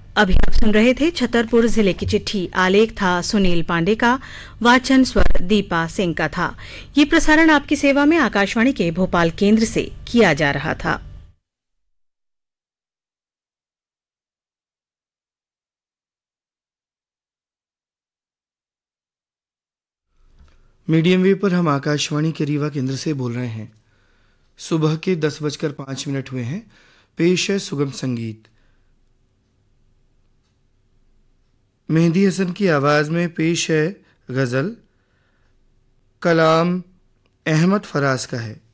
अभी आप सुन रहे थे छतरपुर जिले की चिट्ठी। आलेख था सुनील पांडे का, वाचन स्वर दीपा सिंह का था। ये प्रसारण आपकी सेवा में आकाशवाणी के भोपाल केंद्र से किया जा रहा था। मीडियम वेव पर हम आकाशवाणी के रीवा केंद्र से बोल रहे हैं। सुबह के 10:05 हुए हैं। पेश है सुगम संगीत। मेहंदी हसन की आवाज़ में पेश है गज़ल। कलाम अहमद फराज का है।